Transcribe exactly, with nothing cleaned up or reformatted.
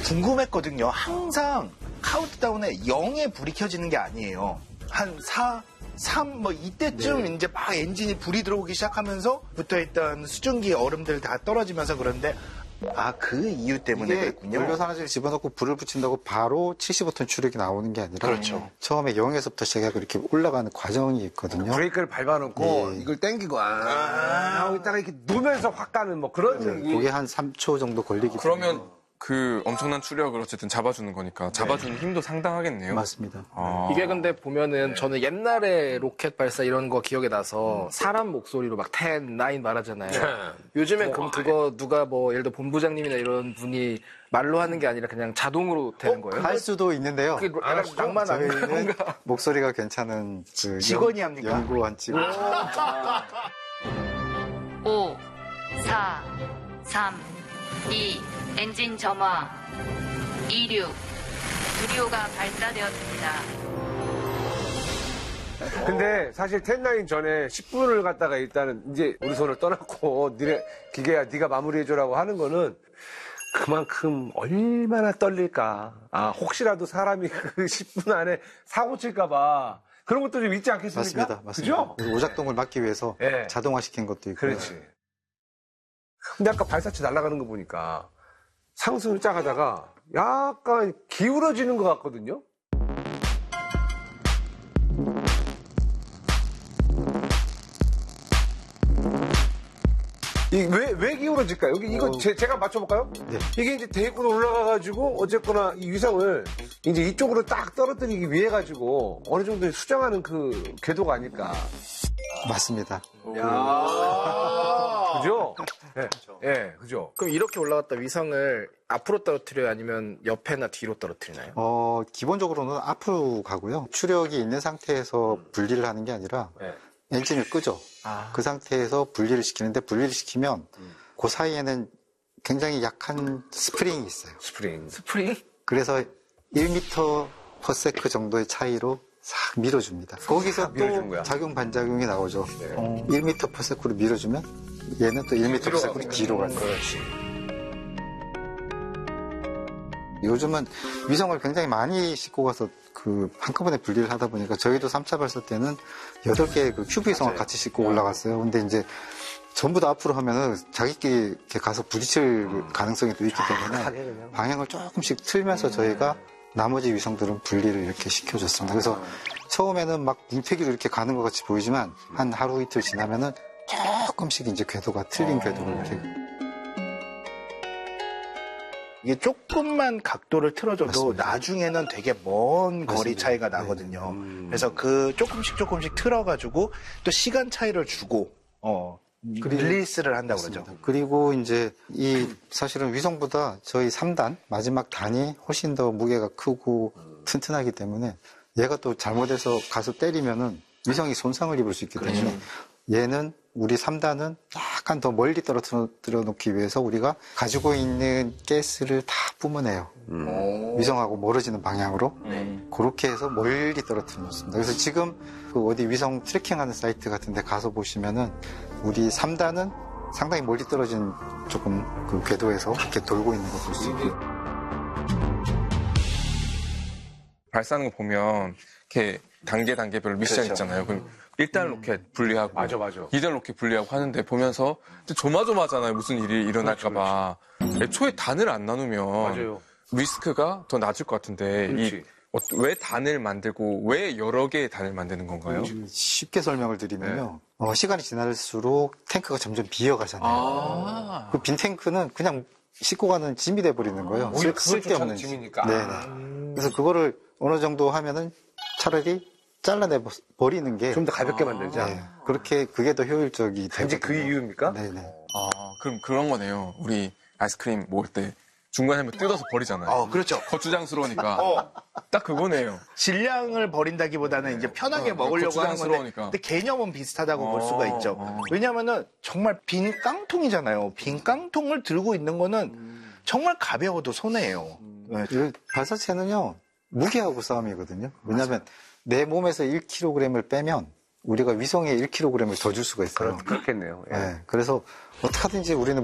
궁금했거든요. 항상 카운트다운에 영에 불이 켜지는 게 아니에요. 한 사, 삼, 뭐 이때쯤 네. 이제 막 엔진이 불이 들어오기 시작하면서 붙어있던 수증기 얼음들 다 떨어지면서 그런데 아, 그 이유 때문에 그랬군요. 연료 산화제를 집어넣고 불을 붙인다고 바로 칠십오 톤 추력이 나오는 게 아니라 그렇죠. 처음에 영에서부터 시작해서 이렇게 올라가는 과정이 있거든요. 브레이크를 밟아놓고 네. 이걸 당기고 아, 하고 있다가 이렇게 누면서 확 가는 뭐 그런 네. 그게 한 삼 초 정도 걸리기 그러면 때문에. 그 엄청난 추력을 어쨌든 잡아주는 거니까 잡아주는 네. 힘도 상당하겠네요. 맞습니다. 아. 이게 근데 보면은 저는 옛날에 로켓 발사 이런 거 기억에 나서 사람 목소리로 막 텐, 나인 말하잖아요. 네. 요즘엔 그럼 그거 누가 뭐 예를 들어 본부장님이나 이런 분이 말로 하는 게 아니라 그냥 자동으로 되는 거예요? 할 수도 있는데요. 그게 약간 낭만 아닌가요? 목소리가 괜찮은 그 직원이 합니까? 연구원 직원. 오, 사, 삼, 이, 엔진 점화, 이륙, 유리호가 발사되었습니다. 근데 사실 텐나인 전에 십 분을 갖다가 일단은 이제 우리 손을 떠났고 니네 기계야 네가 마무리해줘라고 하는 거는 그만큼 얼마나 떨릴까. 아 혹시라도 사람이 그 십 분 안에 사고 칠까봐 그런 것도 좀 있지 않겠습니까? 맞습니다. 맞습니다. 그죠? 오작동을 막기 위해서 네. 자동화시킨 것도 있고. 그렇지. 근데 아까 발사체 날아가는 거 보니까 상승을 쫙 하다가 약간 기울어지는 것 같거든요? 이 왜, 왜 기울어질까요? 여기 이거 어... 제, 제가 맞춰볼까요? 네. 이게 이제 대구로 올라가가지고 어쨌거나 이 위성을 이제 이쪽으로 딱 떨어뜨리기 위해 가지고 어느 정도 수정하는 그 궤도가 아닐까. 맞습니다. 야 그죠? 예, 네. 네, 그죠? 그럼 이렇게 올라갔다 위성을 앞으로 떨어뜨려요? 아니면 옆에나 뒤로 떨어뜨리나요? 어, 기본적으로는 앞으로 가고요. 추력이 있는 상태에서 분리를 하는 게 아니라 네. 엔진을 끄죠. 아. 그 상태에서 분리를 시키는데 분리를 시키면 음. 그 사이에는 굉장히 약한 스프링이 있어요. 스프링. 스프링? 그래서 일 미터 퍼 세컨드 정도의 차이로 싹 밀어줍니다. 거기서 또 거야. 작용 반작용이 나오죠. 네. 어. 일 미터 퍼 세컨드 밀어주면 얘는 또 일 미터 퍼 세컨드 뒤로 가는 거예요. 요즘은 위성을 굉장히 많이 싣고 가서 그 한꺼번에 분리를 하다 보니까 저희도 삼 차 발사 때는 여덟 개의 그 큐브 위성을 같이 싣고 올라갔어요. 근데 이제 전부 다 앞으로 하면은 자기끼리 이렇게 가서 부딪힐 음. 가능성이 또 있기 때문에 방향을 조금씩 틀면서 저희가 나머지 위성들은 분리를 이렇게 시켜줬습니다. 그래서 처음에는 막 뭉태기로 이렇게 가는 것 같이 보이지만 한 하루 이틀 지나면은 조금씩 이제 궤도가 틀린 궤도로 이렇게. 이게 조금만 각도를 틀어줘도 맞습니다. 나중에는 되게 먼 맞습니다. 거리 차이가 나거든요. 네. 음. 그래서 그 조금씩 조금씩 틀어가지고 또 시간 차이를 주고 어 릴리스를 한다고 맞습니다. 그러죠. 그리고 이제 이 사실은 위성보다 저희 삼 단 마지막 단이 훨씬 더 무게가 크고 튼튼하기 때문에 얘가 또 잘못해서 가서 때리면은 위성이 손상을 입을 수 있기 때문에 그렇죠. 얘는 우리 삼 단은 약간 더 멀리 떨어뜨려 놓기 위해서 우리가 가지고 있는 가스를 다 뿜어내요. 음. 위성하고 멀어지는 방향으로. 음. 그렇게 해서 멀리 떨어뜨려 놓습니다. 그래서 지금 그 어디 위성 트래킹하는 사이트 같은 데 가서 보시면은 우리 삼 단은 상당히 멀리 떨어진 조금 그 궤도에서 이렇게 돌고 있는 거 볼 수 있고요. 발사하는 거 보면 이렇게 단계 단계별로 미션 그렇죠. 있잖아요. 그럼 일 단 로켓 분리하고 맞아, 맞아. 이 단 로켓 분리하고 하는데 보면서 조마조마하잖아요. 무슨 일이 일어날까 봐. 그렇지, 그렇지. 애초에 단을 안 나누면 맞아요. 리스크가 더 낮을 것 같은데 이, 어, 왜 단을 만들고 왜 여러 개의 단을 만드는 건가요? 쉽게 설명을 드리면요. 네. 어, 시간이 지날수록 탱크가 점점 비어가잖아요. 아~ 그 빈 탱크는 그냥 싣고 가는 짐이 돼버리는 거예요. 쓸, 쓸데없는 짐이니까. 네네. 음. 그래서 그거를 어느 정도 하면은 차라리 잘라내 버리는 게 좀 더 가볍게 아~ 만들자. 네. 그렇게 그게 더 효율적이 되거든요. 이제 그 이유입니까? 네네. 아 그럼 그런 거네요. 우리 아이스크림 먹을 때 중간에 한번 뜯어서 버리잖아요. 어, 그렇죠. 거추장스러우니까. 어. 딱 그거네요. 질량을 버린다기보다는 네. 이제 편하게 어, 먹으려고 하는 건데 근데 개념은 비슷하다고 어, 볼 수가 있죠. 어. 왜냐하면은 정말 빈 깡통이잖아요. 빈 깡통을 들고 있는 거는 음. 정말 가벼워도 손해예요. 음. 네. 발사체는요. 무게하고 싸움이거든요. 왜냐하면 내 몸에서 일 킬로그램을 빼면 우리가 위성에 일 킬로그램을 더 줄 수가 있어요. 그렇겠네요. 예. 네. 그래서 어떻게든지 우리는